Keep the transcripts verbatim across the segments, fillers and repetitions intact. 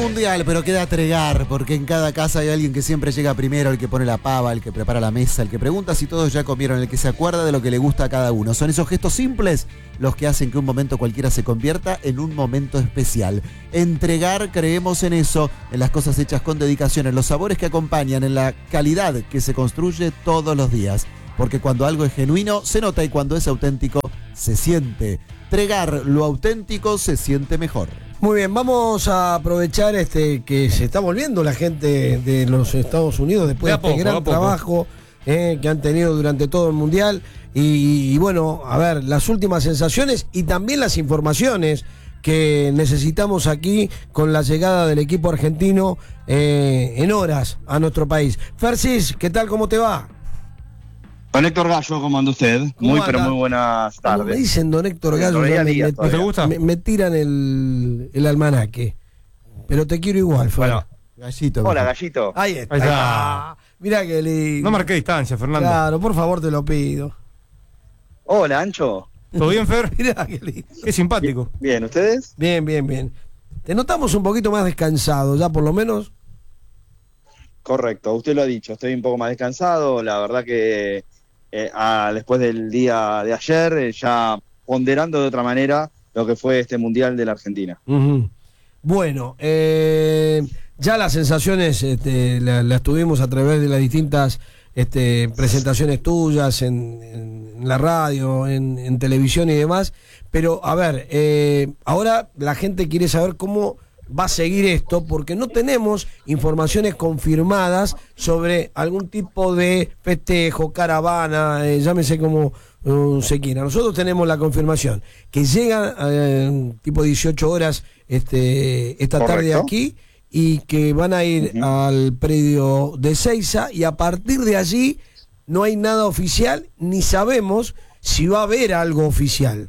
Mundial, pero queda Tregar, porque en cada casa hay alguien que siempre llega primero, el que pone la pava, el que prepara la mesa, el que pregunta si todos ya comieron, el que se acuerda de lo que le gusta a cada uno. Son esos gestos simples los que hacen que un momento cualquiera se convierta en un momento especial. En Tregar creemos en eso, en las cosas hechas con dedicación, en los sabores que acompañan, en la calidad que se construye todos los días. Porque cuando algo es genuino, se nota, y cuando es auténtico, se siente. Tregar, lo auténtico se siente mejor. Muy bien, vamos a aprovechar este que se está volviendo la gente de los Estados Unidos después de, de este poco, gran trabajo eh, que han tenido durante todo el Mundial. Y, y bueno, a ver, las últimas sensaciones y también las informaciones que necesitamos aquí con la llegada del equipo argentino eh, en horas a nuestro país. Fercis, ¿qué tal? ¿Cómo te va? Don Héctor Gallo, ¿cómo anda usted? Muy, anda? pero muy buenas tardes. Como me dicen Don Héctor Gallo, me, me, ¿te gusta? Me, me tiran el, el almanaque. Pero te quiero igual, Fernando. Bueno. Gallito. Hola, Gallito. Ahí está. Ahí está. Ah, mirá que lindo. No marqué distancia, Fernando. Claro, por favor, te lo pido. Hola, Ancho. ¿Todo bien, Fer? Mirá que lindo. Qué simpático. Bien, ¿ustedes? Bien, bien, bien. Te notamos un poquito más descansado, ya por lo menos. Correcto, usted lo ha dicho. Estoy un poco más descansado. La verdad que... Eh, a, después del día de ayer, eh, ya ponderando de otra manera lo que fue este Mundial de la Argentina. Uh-huh. Bueno, eh, ya las sensaciones este, las la tuvimos a través de las distintas este, presentaciones tuyas en, en la radio, en, en televisión y demás, pero a ver, eh, ahora la gente quiere saber cómo va a seguir esto, porque no tenemos informaciones confirmadas sobre algún tipo de festejo, caravana, eh, llámese como uh, se quiera. Nosotros tenemos la confirmación que llegan eh, tipo dieciocho horas este, esta Correcto. tarde aquí, y que van a ir uh-huh. al predio de Ezeiza, y a partir de allí no hay nada oficial, ni sabemos si va a haber algo oficial.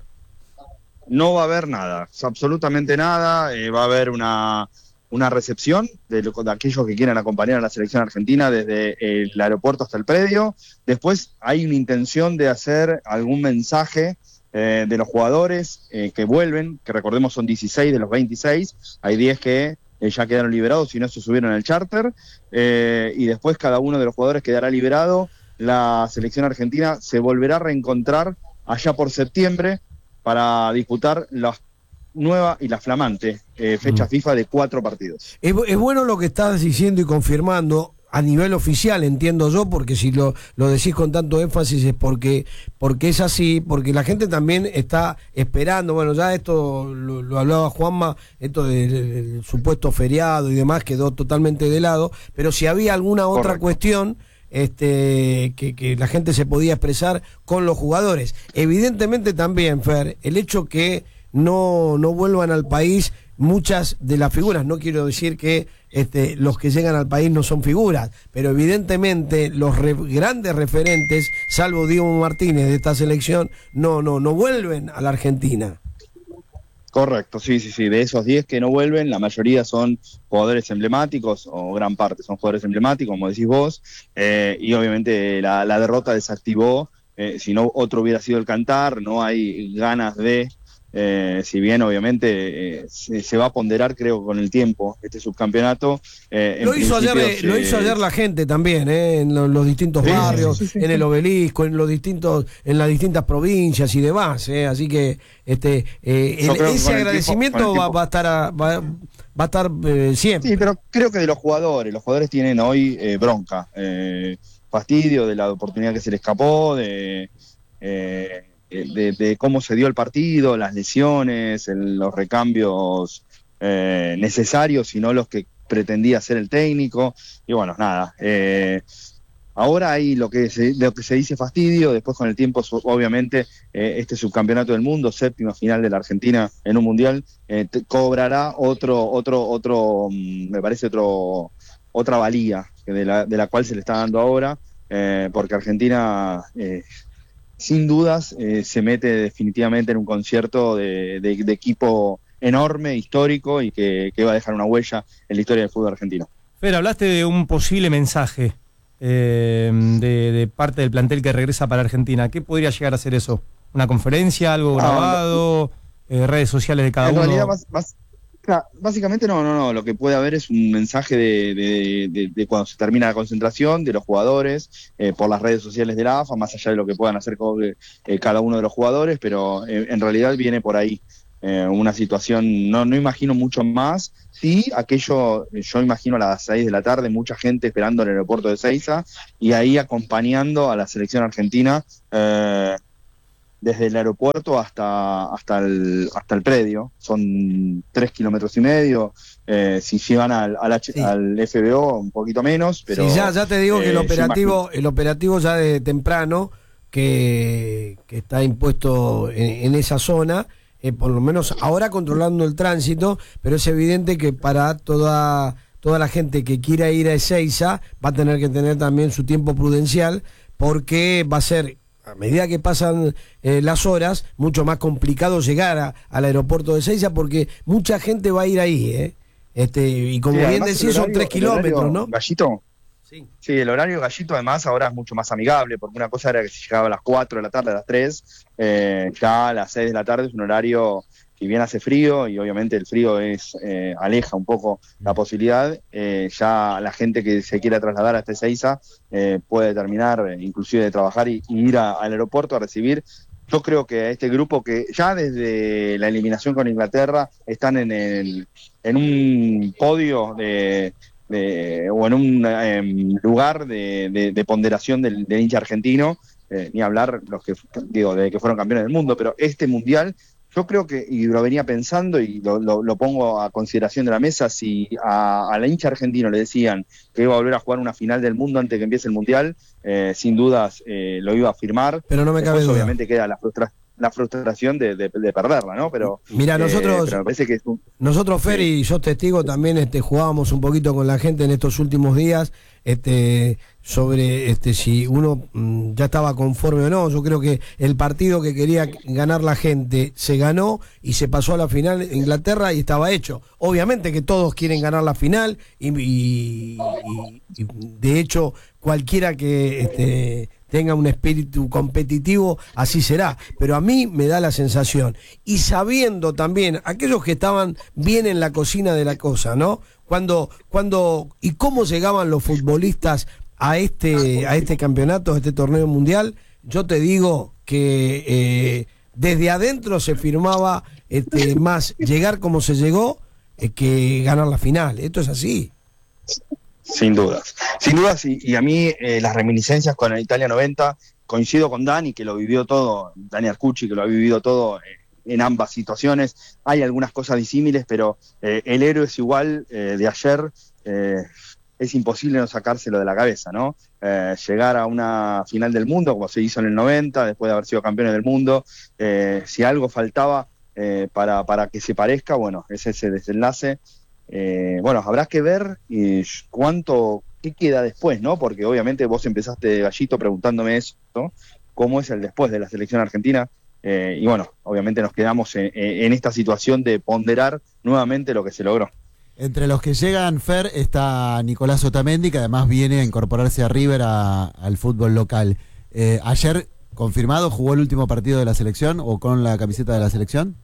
No va a haber nada, absolutamente nada. Eh, va a haber una, una recepción de, lo, de aquellos que quieran acompañar a la selección argentina desde el aeropuerto hasta el predio. Después hay una intención de hacer algún mensaje eh, de los jugadores eh, que vuelven, que recordemos son dieciséis de los veintiséis, hay diez que eh, ya quedaron liberados y no se subieron al charter, eh, y después cada uno de los jugadores quedará liberado. La selección argentina se volverá a reencontrar allá por septiembre para disputar la nueva y la flamante eh, fecha mm. FIFA de cuatro partidos. Es, es bueno lo que estás diciendo y confirmando a nivel oficial, entiendo yo, porque si lo, lo decís con tanto énfasis es porque, porque es así, porque la gente también está esperando. Bueno, ya esto lo, lo hablaba Juanma, esto del, del supuesto feriado y demás quedó totalmente de lado, pero si había alguna otra Correcto. cuestión... Este, que, que la gente se podía expresar con los jugadores. Evidentemente también, Fer, el hecho que no, no vuelvan al país muchas de las figuras, no quiero decir que este, los que llegan al país no son figuras, pero evidentemente los re, grandes referentes, salvo Diego Martínez de esta selección, no, no, no vuelven a la Argentina. Correcto, sí, sí, sí. De esos diez que no vuelven, la mayoría son jugadores emblemáticos, o gran parte son jugadores emblemáticos, como decís vos, eh, y obviamente la, la derrota desactivó, eh, si no otro hubiera sido el cantar, no hay ganas de, eh, si bien obviamente eh, se, se va a ponderar, creo, con el tiempo, este subcampeonato. Eh, lo, hizo ayer, eh, lo hizo ayer la gente también, eh, en los, los distintos sí, barrios, sí, sí, sí, en el Obelisco, en los distintos, en las distintas provincias y demás, eh, así que este eh, el, ese agradecimiento tiempo, va, va a estar a, va, va a estar eh, siempre. Sí, pero creo que de los jugadores, los jugadores tienen hoy eh, bronca, eh, fastidio de la oportunidad que se le escapó, de eh, De, de cómo se dio el partido, las lesiones, el, los recambios eh, necesarios y no los que pretendía hacer el técnico. Y bueno, nada. Eh, ahora hay lo que, se, lo que se dice fastidio, después con el tiempo, obviamente, eh, este subcampeonato del mundo, séptima final de la Argentina en un mundial, eh, te, cobrará otro, otro, otro, me parece otro, otra valía de la, de la cual se le está dando ahora, eh, porque Argentina... Eh, sin dudas eh, se mete definitivamente en un concierto de, de, de equipo enorme, histórico, y que, que va a dejar una huella en la historia del fútbol argentino. Fer, hablaste de un posible mensaje eh, de, de parte del plantel que regresa para Argentina. ¿Qué podría llegar a ser eso? ¿Una conferencia, algo grabado, ah, no, eh, redes sociales de cada en uno? En realidad más, más, Claro, básicamente no, no, no. Lo que puede haber es un mensaje de, de, de, de cuando se termina la concentración de los jugadores eh, por las redes sociales de la A F A, más allá de lo que puedan hacer con, eh, cada uno de los jugadores, pero eh, en realidad viene por ahí. Eh, una situación, no, no imagino mucho más. Sí, aquello, yo imagino a las seis de la tarde, mucha gente esperando en el aeropuerto de Ezeiza y ahí acompañando a la selección argentina. Eh, desde el aeropuerto hasta hasta el hasta el predio, son tres kilómetros y medio, eh, si llegan al, al, H, sí. al F B O un poquito menos, pero... Sí, ya, ya te digo eh, que el operativo, el operativo ya de temprano, que, que está impuesto en, en esa zona, eh, por lo menos ahora controlando el tránsito, pero es evidente que para toda, toda la gente que quiera ir a Ezeiza va a tener que tener también su tiempo prudencial, porque va a ser... a medida que pasan eh, las horas, mucho más complicado llegar a, al aeropuerto de Ezeiza, porque mucha gente va a ir ahí, ¿eh? Este, y como sí, bien decís, son tres kilómetros, ¿no? Gallito. Sí. sí, el horario Gallito además ahora es mucho más amigable, porque una cosa era que se llegaba a las cuatro de la tarde, a las tres, eh, ya a las seis de la tarde es un horario... si bien hace frío, y obviamente el frío es eh, aleja un poco la posibilidad, eh, ya la gente que se quiera trasladar hasta Ezeiza eh, puede terminar eh, inclusive de trabajar y, y ir a, al aeropuerto a recibir. Yo creo que a este grupo que ya desde la eliminación con Inglaterra están en, el, en un podio de, de, o en un eh, lugar de, de, de ponderación del, del hincha argentino, eh, ni hablar los que digo de que fueron campeones del mundo, pero este mundial... yo creo que, y lo venía pensando y lo, lo, lo pongo a consideración de la mesa, si a, a la hincha argentino le decían que iba a volver a jugar una final del mundo antes de que empiece el Mundial, eh, sin dudas eh, lo iba a firmar. Pero no me cabe Después, duda. Obviamente queda la frustración. la frustración de, de, de perderla, ¿no? Pero mira, nosotros, eh, pero me parece que es un... nosotros, Fer, y yo testigo, también este, jugábamos un poquito con la gente en estos últimos días, este, sobre este, si uno mmm, ya estaba conforme o no. Yo creo que el partido que quería ganar la gente se ganó y se pasó a la final de Inglaterra y estaba hecho. Obviamente que todos quieren ganar la final y, y, y, y de hecho cualquiera que... este, tenga un espíritu competitivo, así será. Pero a mí me da la sensación, y sabiendo también, aquellos que estaban bien en la cocina de la cosa, ¿no? Cuando, cuando, y cómo llegaban los futbolistas a este, a este campeonato, a este torneo mundial, yo te digo que eh, desde adentro se firmaba este, más llegar como se llegó eh, que ganar la final. Esto es así. Sin dudas, sin dudas, y, y a mí eh, las reminiscencias con el Italia noventa, coincido con Dani, que lo vivió todo, Dani Arcucci, que lo ha vivido todo eh, en ambas situaciones. Hay algunas cosas disímiles, pero eh, el héroe es igual eh, de ayer, eh, es imposible no sacárselo de la cabeza, ¿no? Eh, llegar a una final del mundo, como se hizo en el noventa, después de haber sido campeones del mundo, eh, si algo faltaba eh, para, para que se parezca, bueno, es ese desenlace. Eh, bueno, habrá que ver eh, cuánto, qué queda después, ¿no? Porque obviamente vos empezaste, Gallito, preguntándome eso, ¿no? ¿Cómo es el después de la selección argentina? Eh, y bueno, obviamente nos quedamos en, en esta situación de ponderar nuevamente lo que se logró. Entre los que llegan, Fer, está Nicolás Otamendi, que además viene a incorporarse a River a, al fútbol local. Eh, ayer, confirmado, jugó el último partido de la selección o con la camiseta de la selección.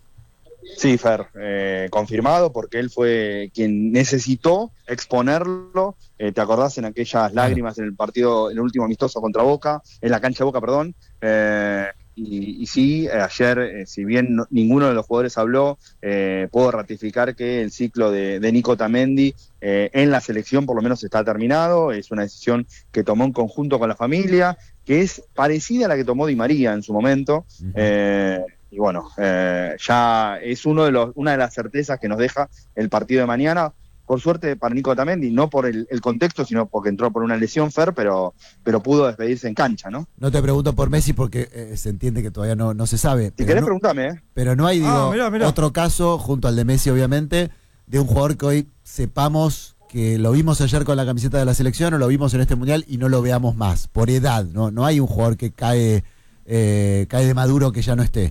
Sí, Fer, eh, confirmado, porque él fue quien necesitó exponerlo. Eh, ¿te acordás en aquellas lágrimas en el partido, en el último amistoso contra Boca, en la cancha de Boca, perdón? Eh, y, y sí, eh, ayer, eh, si bien no, ninguno de los jugadores habló, eh, puedo ratificar que el ciclo de, de Nico Otamendi eh, en la selección por lo menos está terminado. Es una decisión que tomó en conjunto con la familia, que es parecida a la que tomó Di María en su momento. Uh-huh. eh, Y bueno, eh, ya es uno de los, una de las certezas que nos deja el partido de mañana. Por suerte para Nico Otamendi, no por el, el contexto, sino porque entró por una lesión, Fer, pero, pero pudo despedirse en cancha, ¿no? No te pregunto por Messi porque eh, se entiende que todavía no, no se sabe. Si querés, no, pregúntame, ¿eh? Pero no hay, digo, ah, mirá, mirá. otro caso, junto al de Messi, obviamente, de un jugador que hoy sepamos que lo vimos ayer con la camiseta de la selección o lo vimos en este mundial y no lo veamos más, por edad, ¿no? No hay un jugador que cae, eh, cae de maduro que ya no esté.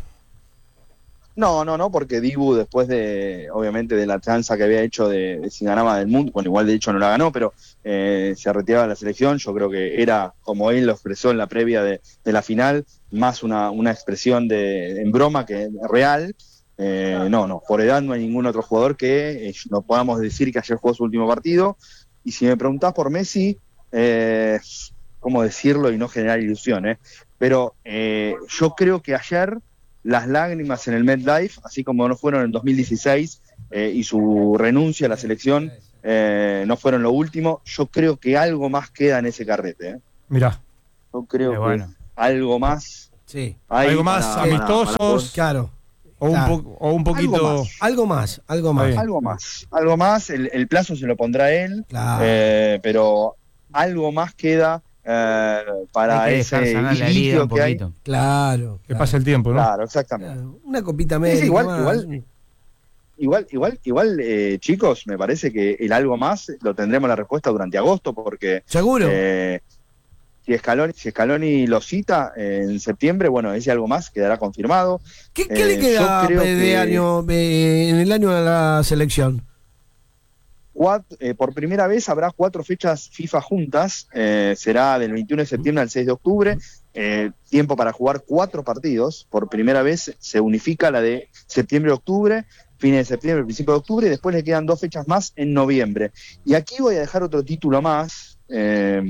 No, no, no, porque Dibu, después de, obviamente, de la tranza que había hecho de, de si ganaba del mundo, bueno, igual de hecho no la ganó, pero eh, se retiraba de la selección. Yo creo que era, como él lo expresó en la previa de, de la final, más una, una expresión de en broma que real. Eh, no, no, por edad no hay ningún otro jugador que eh, no podamos decir que ayer jugó su último partido. Y si me preguntás por Messi, eh, ¿cómo decirlo y no generar ilusiones? Pero eh, yo creo que ayer las lágrimas en el MetLife, así como no fueron en dos mil dieciséis eh, y su renuncia a la selección, eh, no fueron lo último, yo creo que algo más queda en ese carrete. ¿eh? Mirá. Yo creo Qué que bueno. algo más. Sí. hay Algo más para- amistosos. para- para- Claro. O un, Claro. po- o un poquito. Algo más, algo más. Está bien. Algo más, algo más, el, el plazo se lo pondrá él, Claro. eh, pero algo más queda eh, para Hay que dejar ese sanar la herida litigio un que hay. poquito. Claro. Que claro, pase el tiempo, ¿no? Claro, exactamente. claro. Una copita Sí, médica. sí, igual, más. igual, igual, igual, igual, eh, chicos, me parece que el algo más lo tendremos la respuesta durante agosto, porque Seguro. eh, si Scaloni, si Scaloni lo cita eh, en septiembre, bueno, ese algo más quedará confirmado. ¿Qué, qué eh, le queda yo creo de que- año eh, en el año de la selección? Cuat- eh, por primera vez habrá cuatro fechas FIFA juntas, eh, será del veintiuno de septiembre al seis de octubre, eh, tiempo para jugar cuatro partidos, por primera vez se unifica la de septiembre-octubre, fines de septiembre, principio de octubre, y después le quedan dos fechas más en noviembre. Y aquí voy a dejar otro título más. eh,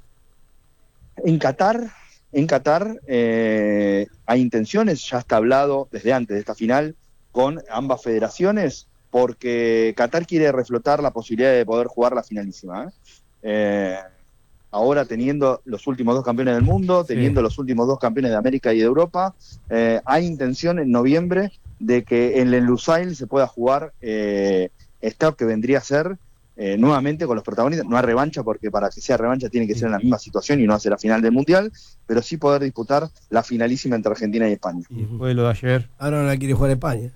en Qatar, en Qatar eh, hay intenciones, ya está hablado desde antes de esta final con ambas federaciones, porque Qatar quiere reflotar la posibilidad de poder jugar la finalísima. ¿eh? Eh, ahora teniendo los últimos dos campeones del mundo, teniendo sí. los últimos dos campeones de América y de Europa, eh, hay intención en noviembre de que en el Lusail se pueda jugar eh, esta que vendría a ser eh, nuevamente con los protagonistas, no hay revancha porque para que sea revancha tiene que ser en la misma situación y no hacer la final del Mundial, pero sí poder disputar la finalísima entre Argentina y España. Y después lo de ayer. Ahora no la quiere jugar España.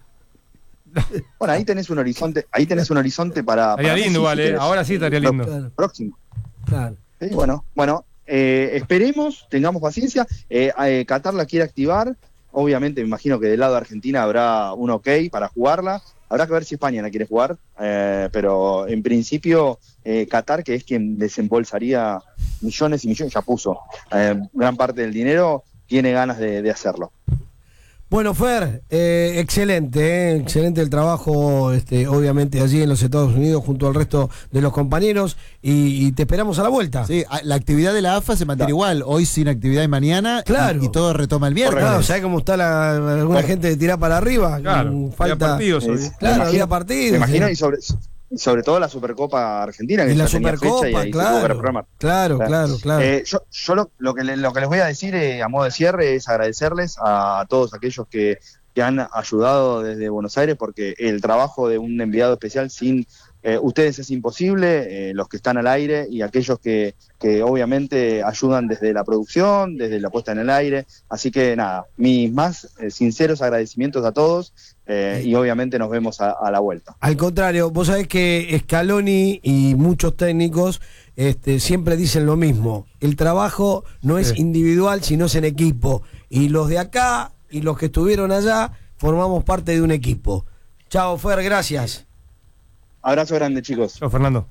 Bueno, ahí tenés un horizonte, ahí tenés un horizonte para... Estaría para lindo, Messi, vale, si querés. ahora sí estaría lindo. Claro, Próximo. claro. Sí, bueno, bueno, eh, esperemos, tengamos paciencia. Eh, eh, Qatar la quiere activar. Obviamente, me imagino que del lado de Argentina habrá un ok para jugarla. Habrá que ver si España la quiere jugar. Eh, pero en principio, eh, Qatar, que es quien desembolsaría millones y millones, ya puso eh, gran parte del dinero, tiene ganas de, de hacerlo. Bueno, Fer, eh, excelente, eh, excelente el trabajo, este, obviamente allí en los Estados Unidos junto al resto de los compañeros y, y te esperamos a la vuelta. Sí, la actividad de la A F A se mantiene Claro. igual, hoy sin actividad y mañana, Claro. y, y todo retoma el viernes. Claro, ¿sabes cómo está la, alguna Por- gente de tirar para arriba? Claro, Mm, había falta. partidos hoy. Es- Claro, me había imagino- partidos. Me imagino, sí. y sobre, y sobre todo la Supercopa Argentina, que Y la ya tenía fecha y Supercopa, ahí se tuvo que claro, reprogramar. claro, Claro. claro, claro. Eh, yo yo lo, lo, que le- lo que les voy a decir eh, a modo de cierre es agradecerles a, a todos aquellos que, que han ayudado desde Buenos Aires, porque el trabajo de un enviado especial sin eh, ustedes es imposible, eh, los que están al aire y aquellos que, que obviamente ayudan desde la producción, desde la puesta en el aire. Así que nada, mis más eh, sinceros agradecimientos a todos eh, y obviamente nos vemos a, a la vuelta. Al contrario, vos sabés que Scaloni y muchos técnicos este, siempre dicen lo mismo. El trabajo no es Sí. individual, sino es en equipo. Y los de acá y los que estuvieron allá formamos parte de un equipo. Chao, Fer, gracias. Abrazo grande, chicos. Chao, Fernando.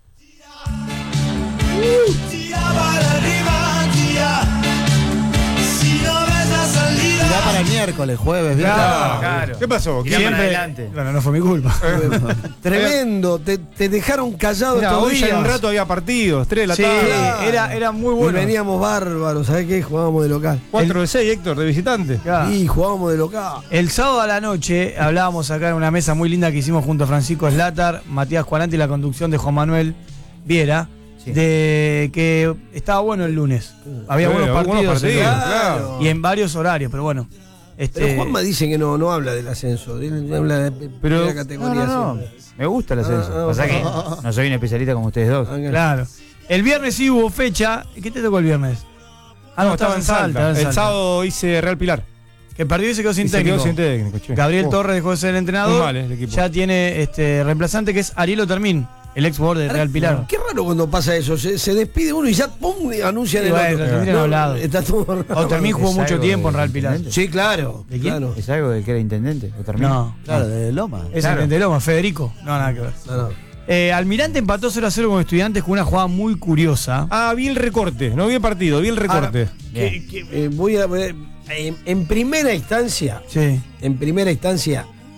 Será para el miércoles, jueves, viernes. Claro, claro. ¿Qué pasó? Tirá para Siempre- adelante. Bueno, no fue mi culpa. Tremendo, te, te dejaron callado Mirá, estos hoy ya en días. un rato había partidos, tres de la Sí, tarde. Claro. era, era muy Y bueno. veníamos bárbaros, ¿sabés qué? Jugábamos de local. cuatro de seis, Héctor, de visitante. Claro. Y jugábamos de local. El sábado a la noche hablábamos acá en una mesa muy linda que hicimos junto a Francisco Slatar, Matías Cuaranti y la conducción de Juan Manuel Viera, Sí. de que estaba bueno el lunes. Había Sí, buenos algunos partidos, partidos, claro. claro. Y en varios horarios, pero bueno. Este, Pero Juanma dice que no, no habla del ascenso, él habla de Pero- primera no, categoría. no, no, siempre. me gusta el ascenso. Ah, ah, Pasa ah, que ah, no soy un especialista como ustedes dos. Ah, Claro. El viernes sí hubo fecha. ¿Qué te tocó el viernes? Ah, no, estaba en Salta. estaba en El Salta. sábado hice Real Pilar. Que perdió y se quedó sin Y se técnico. quedó sin técnico, che. Gabriel Oh. Torres dejó de ser el entrenador. Muy mal, eh, el equipo. Ya tiene este reemplazante que es Ariel Otermín, el ex jugador de Real Pilar. Qué raro cuando pasa eso, se, se despide uno y ya pum, anuncian Sí, el bueno, otro. lo tendrían hablado. Está todo raro. Otermín jugó ¿Es mucho algo tiempo en de Real Pilar. intendente? Sí, claro. ¿De quién? claro. ¿Es algo de que era intendente? ¿O terminó? No, Claro, de Loma. es Claro. el de Loma, Federico. No, nada que ver. No, no. Eh, Almirante empató cero a cero con Estudiantes con una jugada muy curiosa. Ah, vi el recorte. No vi el partido, vi el recorte. Bien. Que- que, eh, voy a ver, en, en primera instancia, Sí. en primera instancia,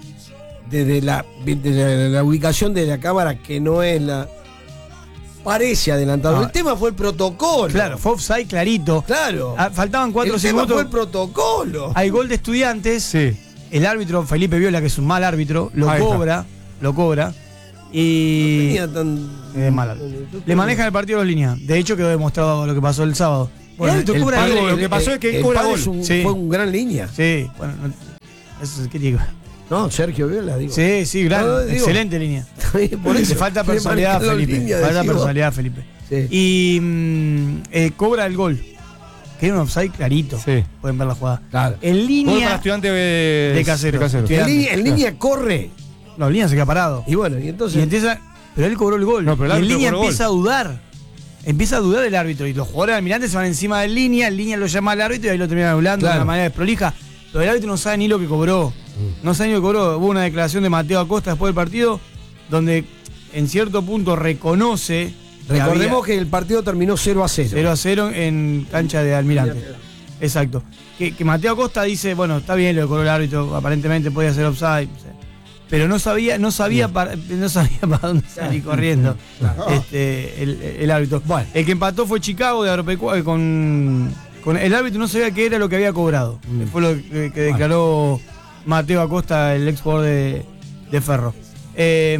desde la, desde la ubicación de la cámara, que no es la... Parece adelantado. No. El tema fue el protocolo. Claro, fue offside clarito. Claro. Ah, faltaban cuatro el tema segundos. fue el protocolo. Hay gol de Estudiantes. Sí. El árbitro Felipe Viola, que es un mal árbitro, lo Ahí está. cobra, lo cobra. Y Tenía tan... es mal árbitro. Le manejan el partido a los líneas. De hecho, quedó demostrado lo que pasó el sábado. Bueno, el árbitro el cobra padre- el gol. lo que pasó es que el cobra padre gol. es un- Sí. fue un gran línea. Sí, bueno, no- eso es crítico. No, Sergio Viola, digo. Sí, sí, gran, No, digo- excelente línea. Por Le eso. falta Le personalidad a marcaron Felipe. línea, Falta decimos. personalidad a Felipe. Sí. Y mm, eh, cobra el gol. Que era un offside clarito. Sí. Pueden ver la jugada. Claro. En Gol para línea. Estudiantes de, De Caseros. El, Estudiantes. línea, el línea corre. No, en línea se queda parado. Y bueno, y Y entonces. empieza. Pero él cobró el gol. No, pero el y en árbitro línea cobró empieza gol. a dudar. Empieza a dudar el árbitro. Y los jugadores de Almirante se van encima de línea. El línea lo llama al árbitro y ahí lo terminan anulando Claro. de una manera desprolija. Pero el árbitro no sabe ni lo que cobró. No sabe ni lo que cobró. Hubo una declaración de Mateo Acosta después del partido donde en cierto punto reconoce. que Recordemos había que el partido terminó cero a cero. cero a cero en cancha de Almirante. Exacto. Que, que Mateo Acosta dice, bueno, está bien lo que cobró el árbitro, aparentemente podía ser offside. Pero no sabía, no sabía para, no sabía para dónde salir corriendo este, el, el árbitro. Bueno. El que empató fue Chicago de Agropecuario con, con el árbitro, no sabía qué era lo que había cobrado. Fue lo que, que declaró Mateo Acosta, el ex jugador de, de Ferro. Eh,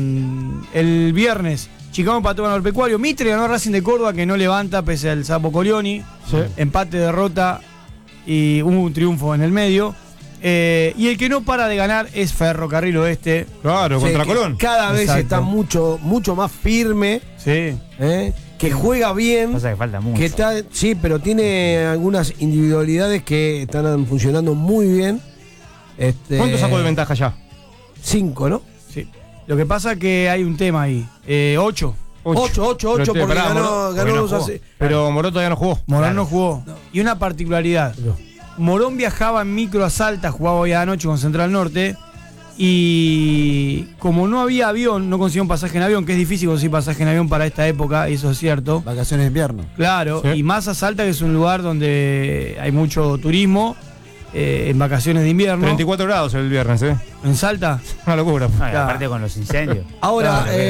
el viernes, Chicago empató con Agropecuario. Mitre ganó a Racing de Córdoba, que no levanta pese al Sapo Colioni. Sí. Empate, derrota y hubo un triunfo en el medio. Eh, y el que no para de ganar es Ferrocarril Oeste. Claro, Sí, contra que Colón. Cada vez Exacto. está mucho, mucho más firme, Sí. ¿eh? Que juega bien. Pasa que falta mucho. Que está, sí, pero tiene algunas individualidades que están funcionando muy bien. Este, ¿Cuánto sacó de ventaja ya? Cinco, ¿no? Sí. Lo que pasa que hay un tema ahí. Eh, ocho. Ocho, ocho, ocho, Pero, porque pará, ganó, Morón- ganó porque no dos a jugó. cero. Pero Morón todavía no jugó. Morón no jugó. Y una particularidad. Morón viajaba en micro a Salta, jugaba hoy anoche con Central Norte. Y como no había avión, no consiguió un pasaje en avión, que es difícil conseguir pasaje en avión para esta época, y eso es cierto. Vacaciones de invierno. Claro, Sí. y más a Salta, que es un lugar donde hay mucho turismo, eh, en vacaciones de invierno. treinta y cuatro grados el viernes, ¿eh? En Salta Una locura. Ah, y Claro. aparte con los incendios. Ahora, Claro.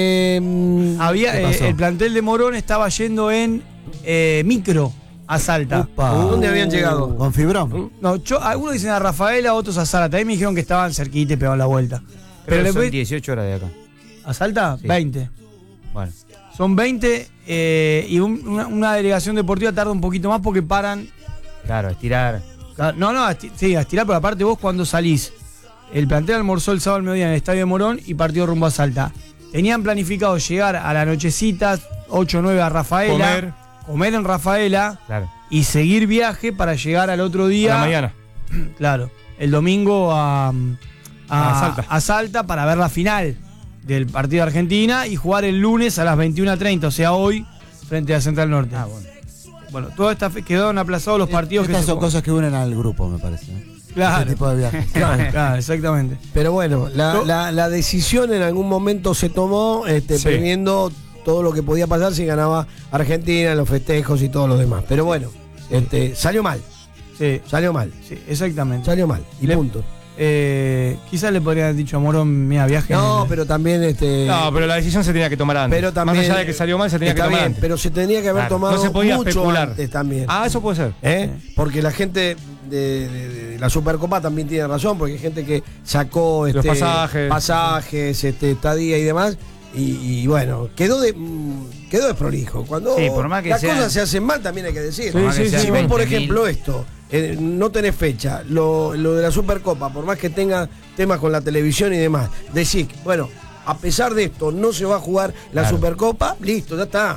eh, había ¿Qué eh, pasó? el plantel de Morón estaba yendo en eh, micro a Salta. Upa. ¿dónde habían llegado? Con fibrón. No, yo, algunos dicen a Rafaela, otros a Zárate. Ahí me dijeron que estaban cerquita y pegaban la vuelta. Pero Pero son después, dieciocho horas de acá. ¿a Salta? Sí. veinte. Bueno. Son veinte eh, y un- una, una delegación deportiva tarda un poquito más porque paran. Claro, estirar. No, no, a esti- sí, a estirar, pero aparte vos cuando salís. El plantel almorzó el sábado al mediodía en el Estadio de Morón y partió rumbo a Salta. Tenían planificado llegar a la nochecita, ocho o nueve a Rafaela. Comer. Comer en Rafaela Claro. y seguir viaje para llegar al otro día. A la mañana. Claro, el domingo a, a, A Salta. a Salta para ver la final del partido de Argentina y jugar el lunes a las veintiuna treinta, o sea, hoy, frente a Central Norte. Ah, bueno. Bueno, todas estas fe- quedaron aplazados los partidos que Estas se son juegan. cosas que unen al grupo, me parece. ¿eh? Claro. Este tipo de viajes. Claro, claro, exactamente. Pero bueno, la, No. la- la decisión en algún momento se tomó este, Sí. previendo todo lo que podía pasar si ganaba Argentina, los festejos y todo lo demás. Pero bueno, este, salió mal, Sí, salió mal, sí, exactamente. salió mal. Y Le- punto. Eh, quizás le podrían haber dicho a Morón, mira, viaje. No, pero también este. No, pero la decisión se tenía que tomar antes. pero también, Más allá de que salió mal, se tenía que está tomar bien, antes. pero se tenía que haber Claro, tomado no se podía mucho especular. antes también. Ah, eso puede ser. ¿Eh? Porque la gente de, de- de la Supercopa también tiene razón, porque hay gente que sacó este, Los pasajes. pasajes, este, estadía y demás. Y, y bueno, quedó de mm, quedó desprolijo. Cuando Sí, por más que las sean- cosas se hacen mal, también hay que decir. Sí, sí, sí. Si vos, por veinte mil. ejemplo, esto, eh, no tenés fecha, lo, lo de la Supercopa, por más que tenga temas con la televisión y demás, decís, bueno, a pesar de esto, no se va a jugar la Claro. Supercopa, listo, ya está.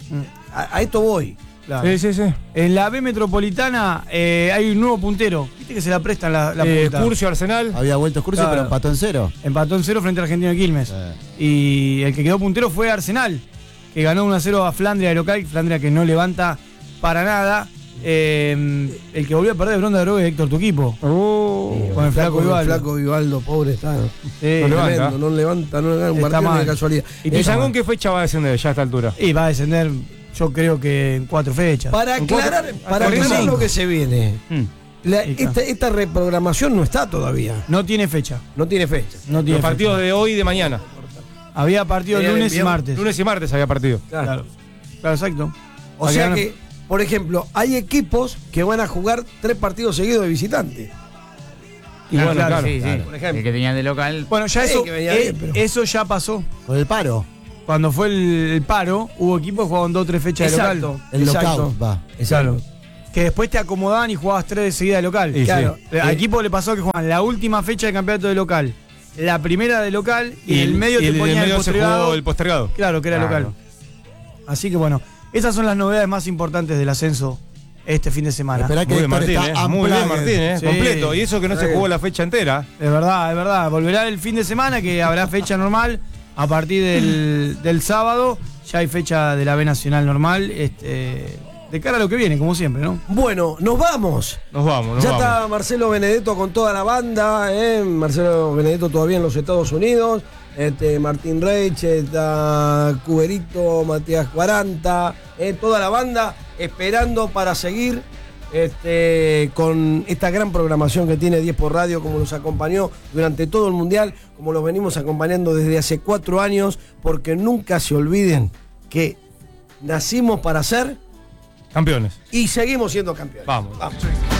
A, a esto voy. Claro. Sí, sí, sí. En la B Metropolitana eh, hay un nuevo puntero. Viste que se la prestan la, la Eh, punta. Curcio Arsenal. Había vuelto Excursio, Claro. pero empató en cero. Empató en cero frente a Argentino de Quilmes. Eh. Y el que quedó puntero fue Arsenal, que ganó uno a cero a Flandria de local. Flandria que no levanta para nada. Eh, el que volvió a perder Bronda de Droga es Héctor Tuquipo. Oh. Con el flaco el Vivaldo. flaco Vivaldo, pobre está. Sí, No levanta. Tremendo, no levanta, no le gana un Está partido ni mal. de casualidad. ¿Y Eh, Tizangón qué fecha va a descender ya a esta altura? Y va a descender, yo creo que en cuatro fechas. Para En aclarar, cuatro- para cuarenta y aclarar cinco. lo que se viene, Mm. La- Y esta, esta reprogramación no está todavía. No tiene fecha. No tiene fecha. No tiene Los partidos fecha. de hoy y de mañana. Había partido Tenía lunes y bien- martes. Lunes y martes había partido. Claro. Claro. Claro, exacto. O Acá sea no- que, por ejemplo, hay equipos que van a jugar tres partidos seguidos de visitante. Y bueno, claro, claro. Sí, sí. por ejemplo. El que tenía de local. Bueno, ya Sí, eso, que venía eh, bien, pero- eso ya pasó. Con el paro. Cuando fue el, el paro, hubo equipos que jugaban dos o tres fechas de Exacto. local. El Exacto. lockout va. Claro. Que después te acomodaban y jugabas tres de seguida de local. Y claro. sí. Al Eh, equipo le pasó que jugaban la última fecha de campeonato de local, la primera de local y, en el medio y te en el ponían el medio se postergado. jugó el postergado. Claro, que era Claro. local. Así que bueno, esas son las novedades más importantes del ascenso este fin de semana. Esperá que Muy bien, Héctor Martín, está eh. Muy bien, unplugged. Martín, eh. Sí. Completo. Y eso que no se Sí. jugó la fecha entera. Es verdad, es verdad. Volverá el fin de semana que habrá fecha normal. A partir del, del sábado ya hay fecha de la B Nacional normal. Este, de cara a lo que viene, como siempre, ¿no? Bueno, nos vamos. Nos vamos, nos ya vamos. está Marcelo Benedetto con toda la banda. ¿eh? Marcelo Benedetto todavía en los Estados Unidos. Este, Martín Reich, está Cuberito, Matías cuarenta. ¿eh? Toda la banda esperando para seguir este, con esta gran programación que tiene diez por Radio, como nos acompañó durante todo el Mundial, como los venimos acompañando desde hace cuatro años, porque nunca se olviden que nacimos para ser Campeones. y seguimos siendo campeones. Vamos. Vamos.